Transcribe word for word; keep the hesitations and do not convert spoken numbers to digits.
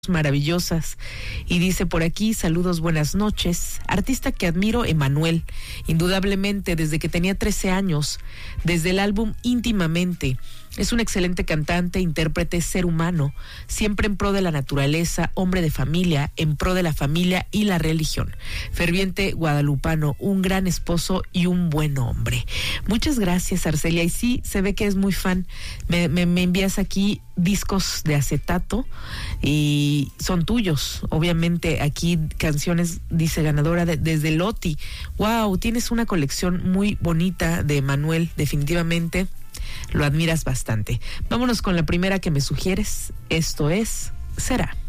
maravillosas. Y dice por aquí: saludos, buenas noches. Artista que admiro, Emanuel, indudablemente desde que tenía trece años, desde el álbum Íntimamente. Es un excelente cantante, intérprete, ser humano, siempre en pro de la naturaleza, hombre de familia, en pro de la familia y la religión. Ferviente guadalupano, un gran esposo y un buen hombre. Muchas gracias, Arcelia. Y sí, se ve que es muy fan. Me, me, me envías aquí discos de acetato y son tuyos. Obviamente aquí canciones, dice ganadora de, desde Loti. Wow, tienes una colección muy bonita de Manuel, definitivamente. Lo admiras bastante. Vámonos con la primera que me sugieres. Esto es Será.